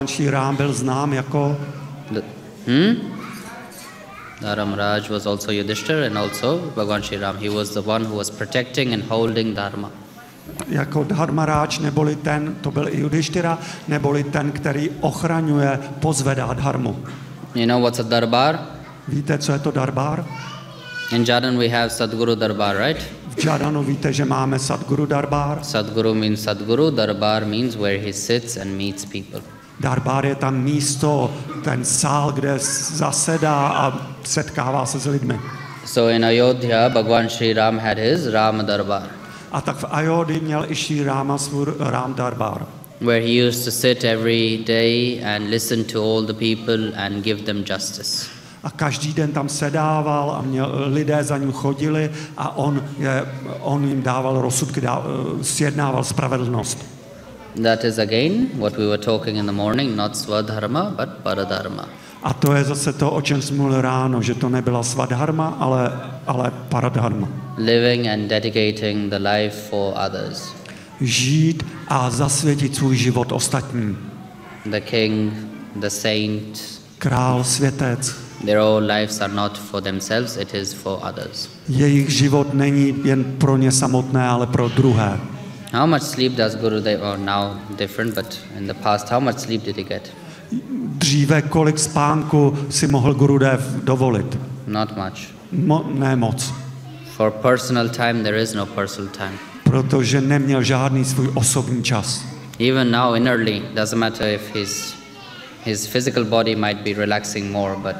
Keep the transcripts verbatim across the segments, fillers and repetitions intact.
Shri Ram byl znám jako The, hmm? Dharmaraj was also Yudhishthira and also Bhagavan Shri Ram. He was the one who was protecting and holding Dharma. jako Dharmaraj, neboli ten, to byl i Yudhishthira, neboli ten, který ochraňuje, pozvedá dharmu. You know what's a darbar? Víte, co je to darbar? In Jadan we have Sadguru Darbar, right? V Jadanu víte, že máme Sadguru Darbar. Sadguru means Sadguru, Darbar means where he sits and meets people. Darbar je tam místo, ten sál, kde zasedá a setkává se s lidmi. So in Ayodhya, Bhagavan Shri Ram had his Rama Darbar, A tak v Ayodhyi měl i Shri Rama svůj Ram Darbar, where he used to sit every day and listen to all the people and give them justice. a každý den tam sedával a měl, lidé za ním chodili a on, je, on jim dával rozsudky, dá, sjednával spravedlnost. That is again what we were talking in the morning, not Swadharma, but Paradharma. A to je zase to, o čem jsme mluvili ráno, že to nebyla svadharma, ale, ale paradharma. Living and dedicating the life for others. Žít a zasvětit svůj život ostatním. The king, the saint, Král, světec. their whole lives are not for themselves, it is for others. Jejich život není jen pro ně samotné, ale pro druhé. How much sleep does Gurudev, or now different, but in the past, how much sleep did he get? Dříve kolik spánku si mohl Gurudev dovolit? Not much. Mo, ne moc. For personal time, there is no personal time. Protože neměl žádný svůj osobní čas. Even now, innerly, doesn't matter if his, his physical body might be relaxing more, but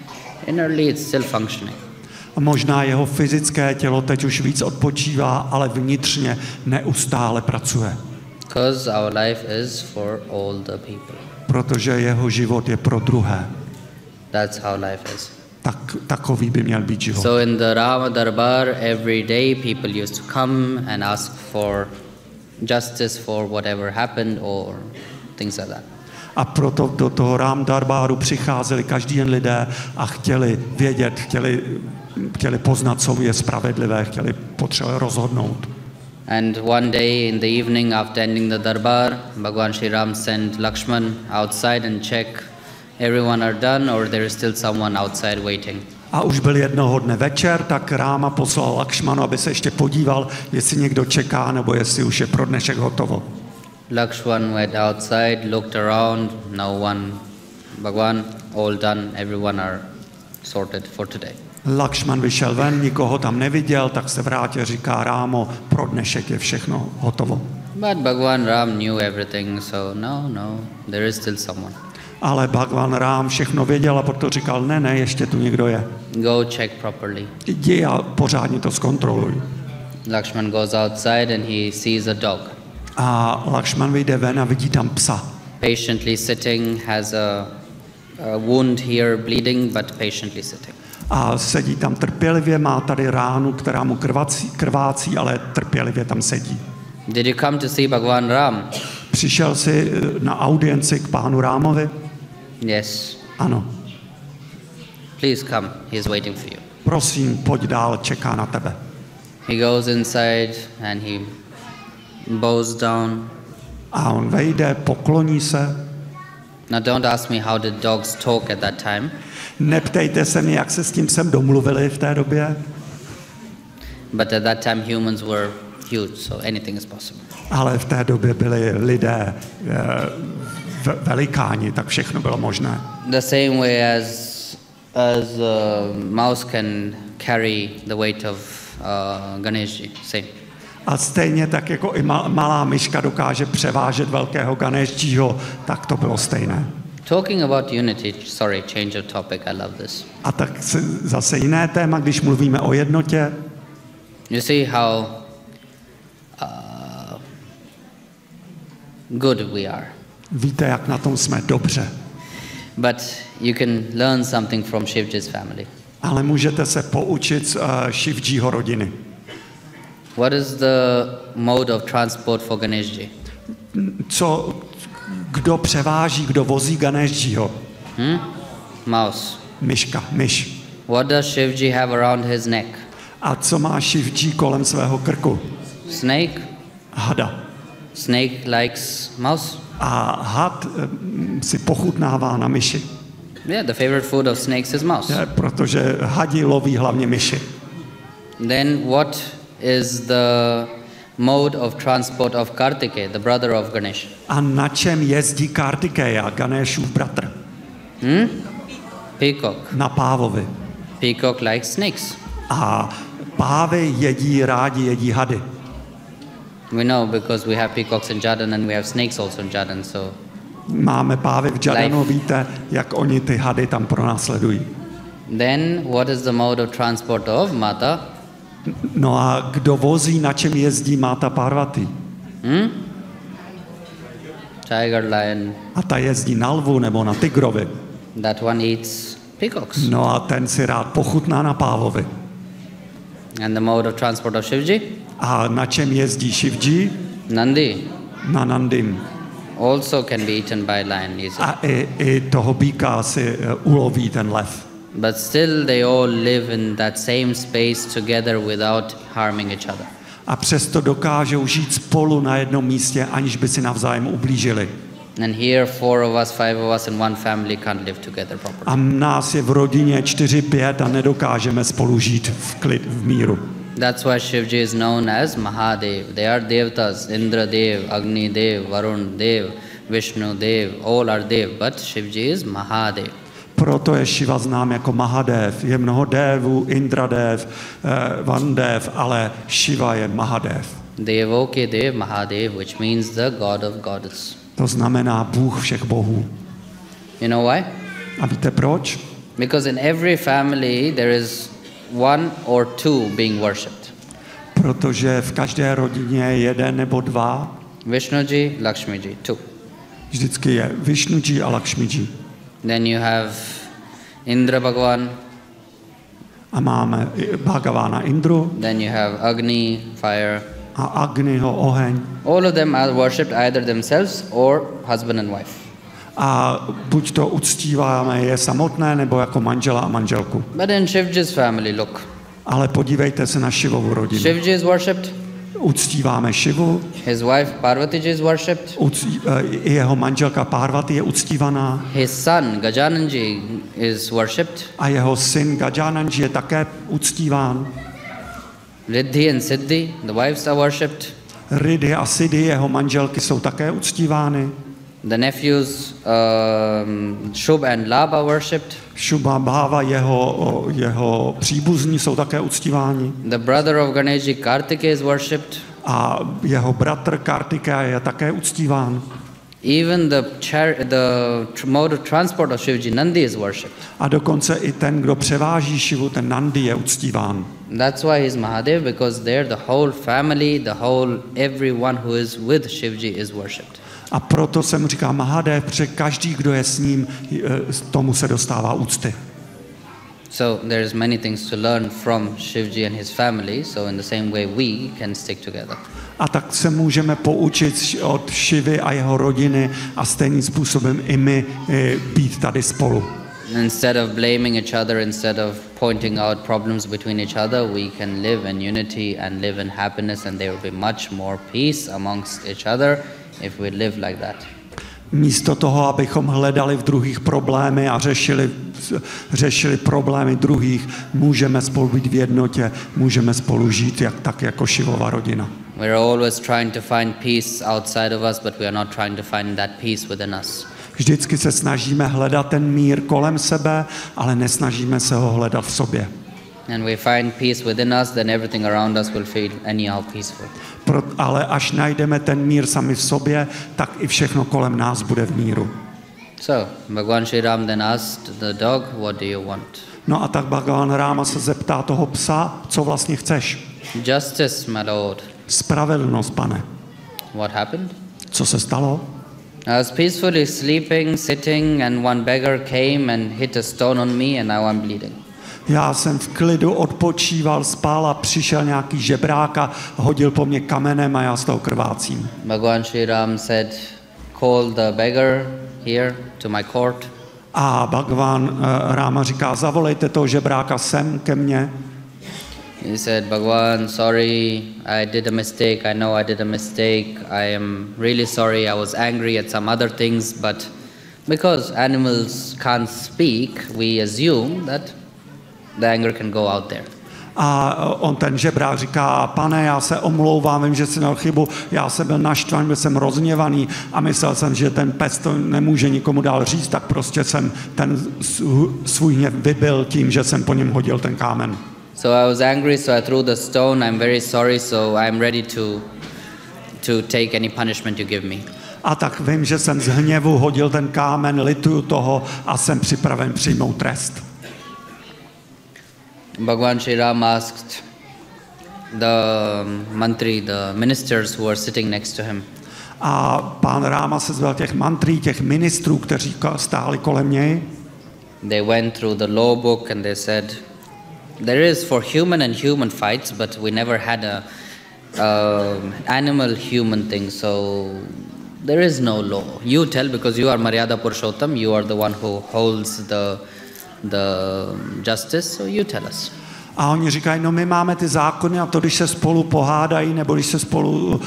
innerly it's still functioning. A možná jeho fyzické tělo teď už víc odpočívá, ale vnitřně neustále pracuje. Because our life is for all the people. Protože jeho život je pro druhé. That's how life is. Tak, takový by měl být život. So in the Rama Darbar, every day people used to come and ask for justice for whatever happened or things like that. A proto do toho Ram Darbáru přicházeli každý den lidé a chtěli vědět, chtěli, chtěli poznat, co je spravedlivé, chtěli potřebovat rozhodnout. And one day in the evening after ending the Darbar, Bhagavan Shri Ram sent Lakshman outside and check everyone are done or there is still someone outside waiting. A už byl jednoho dne večer, tak Ráma poslal Lakšmanu, aby se ještě podíval, jestli někdo čeká, nebo jestli už je pro dnešek hotovo. Lakshman went outside, looked around, no one, Bhagavan, all done, everyone are sorted for today. Lakšman vyšel ven, nikoho tam neviděl, tak se vrátil, říká Rámo, pro dnešek je všechno hotovo. But Bhagavan Ram knew everything, so no, no, there is still someone. Ale Bhagavan Rám všechno věděl a proto říkal, ne, ne, ještě tu někdo je. Go check properly. Jdi a pořádně to zkontroluj. Lakshman goes outside and he sees a dog. A Lakšman vyjde ven a vidí tam psa. Patiently sitting, has a, a wound here bleeding, but patiently sitting. A sedí tam trpělivě, má tady ránu, která mu krvácí, krvácí, ale trpělivě tam sedí. Did you come to see Bhagavan Ram? Přišel jsi na audienci k pánu Rámovi? Yes. Ano. Please come, he is waiting for you. Prosím, pojď dál, čeká na tebe. He goes inside and he bows down. A on vejde, pokloní se. Now don't ask me how did dogs talk at that time. Neptejte se mě, jak se s tím sem domluvili v té době. But at that time humans were huge, so anything is possible. Ale v té době byli lidé e, velikáni, tak všechno bylo možné. The same way as as a mouse can carry the weight of uh, Ganeshji, same. A stejně tak jako i malá myška dokáže převážet velkého Ganeshjiho, tak to bylo stejné. Talking about unity, sorry, change of topic, I love this. A tak zase jiné téma, když mluvíme o jednotě. You see how uh, good we are. Víte, jak na tom jsme dobře. But you can learn something from Shivji's family. Ale můžete se poučit z uh, Shivjiho rodiny. What is the mode of transport for Ganeshji? Co, kdo převáží, kdo vozí Ganeshjiho? Hmm? Mouse. Myška, myš. What does Shivji have around his neck? A co má Shivji kolem svého krku? Snake? Hada. Snake likes mouse? A had eh, si pochutnává na myši. Yeah, the favorite food of snakes is mouse. Je, protože hadi loví hlavně myši. Then what is the mode of transport of Kartikeya, the brother of Ganesh? A na čem jezdí Kartikeya, Ganeshův bratr? Hmm? Peacock. Na pávovi. Peacock likes snakes. A pávy jedí, rádi jedí hady. We know because we have peacocks in Jadan and we have snakes also in Jadan, so Máme pávy v Jadanu, Life. víte, jak oni ty hady tam pronásledují. then what is the mode of transport of Mata? No a kdo vozí, na čem jezdí Máta Parvati? Hmm? Tiger, lion, A ta jezdí na lvu nebo na tigrovi. that one eats peacocks. No a ten si rád pochutná na pávovi. And the mode of transport of Shivji? A na čem jezdí Shivji? Nandi Na Nandim. also can be eaten by lion easily. A i, i toho býka si eh, uloví ten lev. But still they all live in that same space together without harming each other. A přesto dokážou žít spolu na jednom místě, aniž by si navzájem ublížili. And here four of us, five of us in one family can't live together properly. A nás je v rodině čtyři, pět a nedokážeme spolu žít v klid, v míru. That's why Shivji is known as Mahadev. They are Devtas, Indra Dev, Agni Dev, Varun Dev, Vishnu Dev, all are Dev, but Shivji is Mahadev. Proto je Shiva znám jako Mahadev. Je mnoho dévů, Indradev, eh, Vandev, ale Shiva je Mahadev. Devoke Dev Mahadev, which means the God of goddess. To znamená Bůh všech bohů. You know why? A víte proč? Because in every family there is one or two being worshipped. Protože v každé rodině je jeden nebo dva. Vishnuji, Lakshmiji, two. Vždycky je Vishnuji a Lakshmiji. Then you have Indra Bhagwan, A máme i Bhagavána Indru then you have Agni, fire. a Agniho oheň. All of them are worshipped either themselves or husband and wife. A buď to uctíváme je samotné, nebo jako manžela a manželku. But in Shivji's family, look, Ale podívejte se na Šivovu rodinu. Shivji is worshipped, Uctíváme Šivu, his wife Parvati is worshipped, uctí, i jeho manželka Parvati je uctívaná his son Gajananji is worshipped, a jeho syn Gajananji je také uctíván. Riddhi and Siddhi, the wives are worshipped, Riddhi a Siddhi, jeho manželky, jsou také uctívány. the nephews um, Shubh and Labh are worshipped, Shubha Bhava, jeho, jeho příbuzní, jsou také uctíváni. the brother of Ganeshi Kartikeya is worshipped, A jeho bratr Kartikeya je také uctíván. even the, char- the tr- mode of transport of Shivji, Nandi, is worshipped. A dokonce i ten, kdo převáží Šivu, ten Nandi, je uctíván. That's why he's Mahadev, because there the whole family, the whole everyone who is with Shivji is worshipped. A proto se mu říká Mahadev, protože každý, kdo je s ním, tomu se dostává úcty. So there's many things to learn from Shivji and his family, so in the same way we can stick together. A tak se můžeme poučit od Šivy a jeho rodiny a stejným způsobem i my být tady spolu. Instead of blaming each other, instead of pointing out problems between each other, we can live in unity and live in happiness, and there will be much more peace amongst each other if we live like that. Místo toho, abychom hledali v druhých problémy a řešili, řešili problémy druhých, můžeme spolu být v jednotě, můžeme spolu žít jak, tak jako Šivova rodina. We're always trying to find peace outside of us, but we are not trying to find that peace within us. Vždycky se snažíme hledat ten mír kolem sebe, ale nesnažíme se ho hledat v sobě. And we find peace within us, then everything around us will feel anyhow peaceful. Pro, ale až najdeme ten mír sami v sobě, tak i všechno kolem nás bude v míru. So, Bhagwan Sri Ram then asked the dog, what do you want? No a tak Bhagavan Ráma se zeptá toho psa, co vlastně chceš? Justice, my lord. Spravedlnost, pane. What happened? Co se stalo? I was peacefully sleeping, sitting, and one beggar came and hit a stone on me, and now I'm bleeding. Já jsem v klidu odpočíval, spál a přišel nějaký žebrák a hodil po mně kamenem a já z toho krvácím. Bhagwan Sri Ram said, call the beggar here to my court. A Bhagavan uh, Ráma říká, zavolejte toho žebráka sem ke mně. He said, Bhagwan, sorry, I did a mistake. I know I did a mistake. I am really sorry. I was angry at some other things, but because animals can't speak, we assume that the anger can go out there. A on ten žebrák říká, pane, já se omlouvám, vím, že jsem měl chybu, já jsem byl naštvaný, byl jsem rozhněvaný a myslel jsem, že ten pes to nemůže nikomu dál říct, tak prostě jsem ten svůj hněv vybil tím, že jsem po něm hodil ten kámen. So I was angry, so I threw the stone. I'm very sorry, so I'm ready to to take any punishment you give me. A tak vím, že jsem z hněvu hodil ten kámen, lituju toho a jsem připraven přijmout trest. Bhagwan Sri Ram asked the mantri, the ministers who were sitting next to him. A pán Ráma se zval těch mantrí, těch ministrů, kteří stáli kolem něj. They went through the law book and they said, there is for human and human fights, but we never had a uh, animal-human thing, so there is no law. You tell, because you are Maryada Purushottam, you are the one who holds the the justice, so you tell us. A oni říkají, no my máme ty zákony a to, když se spolu pohádají, nebo když se spolu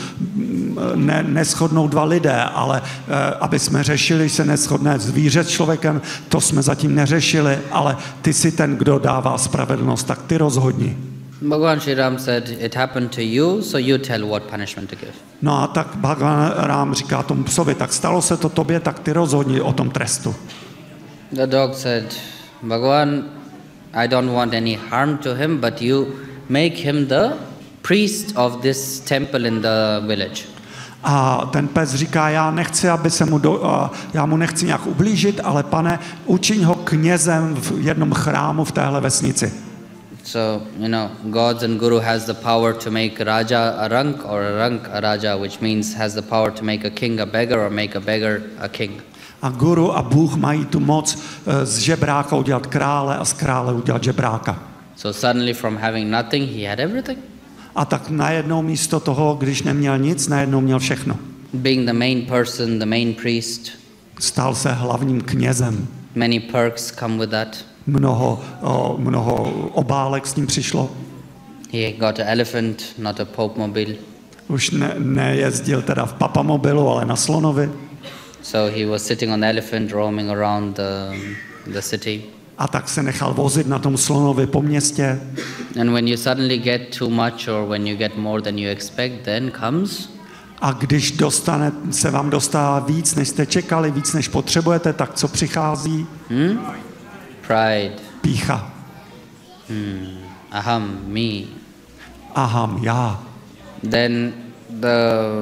ne, neshodnou dva lidé, ale eh, aby jsme řešili, se neshodné zvíře s člověkem, to jsme zatím neřešili, ale ty jsi ten, kdo dává spravedlnost, tak ty rozhodni. Bhagwan Sri Ram said, it happened to you, so you tell what punishment to give. No a tak Bhagwan Rám říká tomu psovi, tak stalo se to tobě, tak ty rozhodni o tom trestu. The dog said, Bhagwan, I don't want any harm to him, but you make him the priest of this temple in the village. A ten pes říká, já nechci, aby se mu do, já mu nechci nějak ublížit, ale pane, učiň ho knězem v jednom chrámu v téhle vesnici. So, you know, God's and Guru has the power to make Raja a rank or a rank a Raja, which means has the power to make a king a beggar or make a beggar a king. A Guru a Bůh mají tu moc z žebráka udělat krále a z krále udělat žebráka. So suddenly from having nothing, he had everything. A tak najednou místo toho, když neměl nic, najednou měl všechno. Being the main person, the main priest. Stal se hlavním knězem. Many perks come with that. Mnoho, o, mnoho obálek s ním přišlo. He got an elephant, not a pope mobile. Už ne, nejezdil teda v papamobilu, ale na slonovi. So he was sitting on the elephant, roaming around the, the city. A tak se nechal vozit na tom slonovi po městě. And when you suddenly get too much or when you get more than you expect, then comes A když dostane, se vám dostává víc, než jste čekali, víc, než potřebujete, tak co přichází? hmm? pride. Pýcha. Hmm. Aham, me. Aham, já. Then the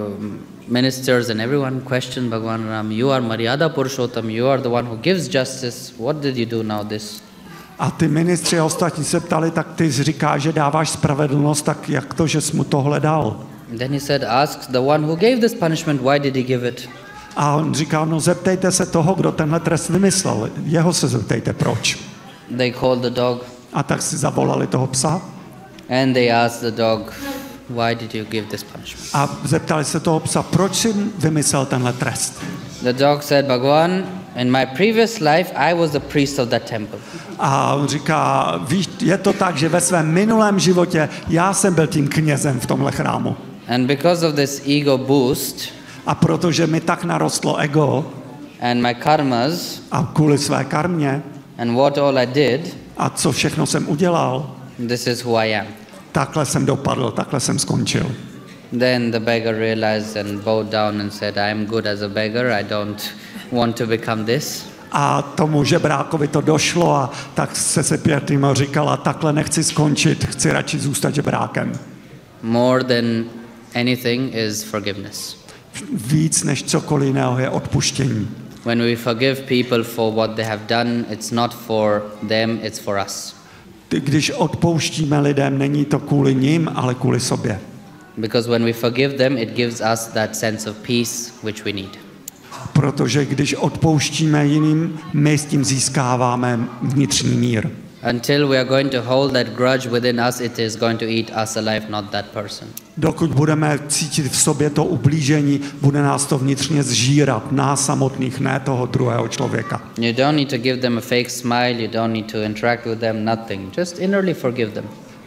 ministers and everyone questioned Bhagwan Ram, you are Maryada Purushottam, you are the one who gives justice. What did you do now this? A ty ministři a ostatní se ptali, tak ty říkáš, že dáváš spravedlnost, tak jak to, že jsi mu tohle dal? Then he said, ask the one who gave this punishment, why did he give it? A on říkal, no zeptejte se toho, kdo tenhle trest vymyslel. Jeho se zeptejte, proč. They called the dog. A tak si zavolali toho psa. And they asked the dog, why did you give this punishment? A zeptali se toho psa, proč jsi vymyslel tenhle trest. The dog said, Bhagwan, in my previous life, I was the priest of that temple. A on říká, víš, je to tak, že ve svém minulém životě já jsem byl tím knězem v tomhle chrámu. And because of this ego boost, A protože mi tak narostlo ego and my karmas, a kvůli své karmě and what all I did, a co všechno jsem udělal, this is who I am. takhle jsem dopadl, takhle jsem skončil. Then the beggar realized and bowed down and said, I am good as a beggar, I don't want to become this. A tomu žebrákovi to došlo a tak se se pětým říkala, takhle nechci skončit, chci radši zůstat žebrákem. More than anything is forgiveness. Víc než cokoliv jiného je odpuštění. When we forgive people for what they have done, it's not for them, it's for us. Když odpouštíme lidem, není to kvůli nim, ale kvůli sobě. Because when we forgive them, it gives us that sense of peace which we need. Protože když odpouštíme jiným, my s tím získáváme vnitřní mír. Until we are going to hold that grudge within us, it is going to eat us alive, not that person. Dokud budeme cítit v sobě to ublížení, bude nás to vnitřně zžírat, nás samotných, ne toho druhého člověka. You don't need to give them a fake smile, you don't need to interact with them, nothing. Just innerly forgive them.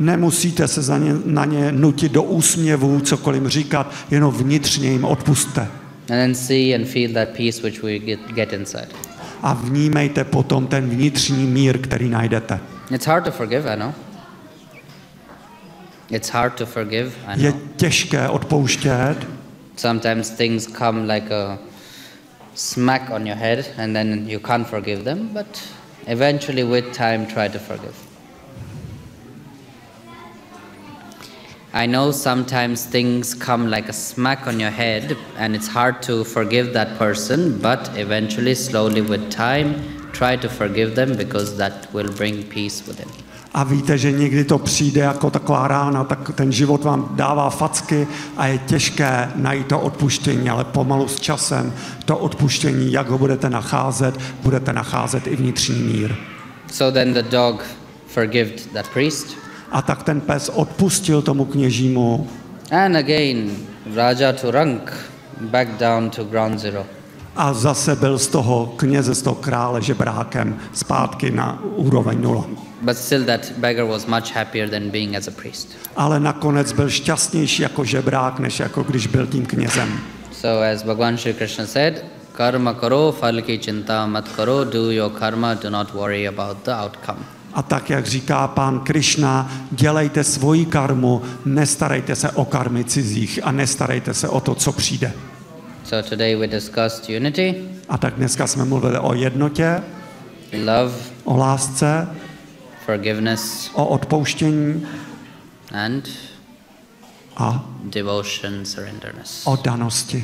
Nemusíte se za ně, na ně nutit do úsměvů, cokoliv říkat, jenom vnitřně jim odpusťte. And then see and feel that peace which we get, get inside. A vnímejte potom ten vnitřní mír, který najdete. It's hard to forgive, I know. It's hard to forgive, I Je know. těžké odpouštět. Sometimes things come like a smack on your head and then you can't forgive them, but eventually with time try to forgive. I know sometimes things come like a smack on your head and it's hard to forgive that person, but eventually, slowly with time, try to forgive them because that will bring peace within. A víte, že někdy to přijde jako taková rána, tak ten život vám dává facky a je těžké najít to odpuštění, ale pomalu s časem to odpuštění, jak ho budete nacházet, budete nacházet i vnitřní mír. So then the dog forgived that priest. A tak ten pes odpustil tomu kněžímu. And again, Raja Turang back down to ground zero. A zase byl z toho kněze, z toho krále žebrákem zpátky na úroveň nula. But still that beggar was much happier than being as a priest. Ale nakonec byl šťastnější jako žebrák, než jako když byl tím knězem. So as Bhagwan Shri Krishna said, karma karo, phal ki chinta mat karo, do your karma, do not worry about the outcome. A tak, jak říká pán Krišna, dělejte svoji karmu, nestarejte se o karmy cizích a nestarejte se o to, co přijde. So today we discussed unity, A tak dneska jsme mluvili o jednotě, love, o lásce, forgiveness, o odpouštění and a devotion, surrenderness. o danosti.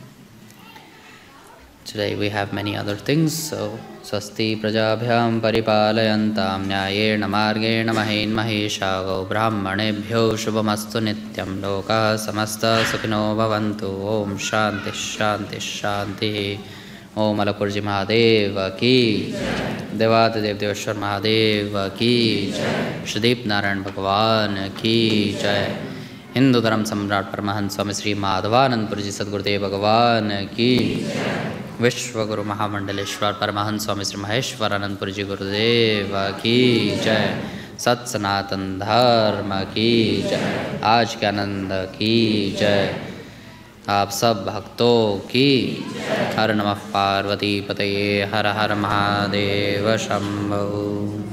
Today we have many other things, so swasti prajabhyam paripalayantam nyayena margena mahin maheshago brahmanebhyo shubhamastu nityam lokah samasta sukhino bhavantu. Om shanti shanti shanti. Om Alakurji Mahadeva ki Devata Dev Deveshwar Mahadeva ki Shrideep Narayan Bhagwan ki jai. Hindu Dharam Samrat Paramahansa Swami Sri Madhavanandpurji Sadgurudev Bhagwan ki Vishwaguru Mahamandaleshwar Paramahansa Swami Sri Maheshwaranandpurji Gurudeva ki jai. Sat Sanatan Dharma ki jai. आज के आनंद की जय. आप सब भक्तों की हर नमः पार्वती पतये हर हर महादेव शंभो.